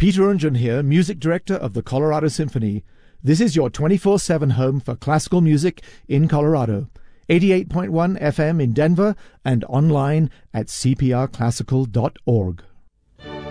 Peter Unjun here, Music Director of the Colorado Symphony. This is your 24/7 home for classical music in Colorado. 88.1 FM in Denver and online at cprclassical.org.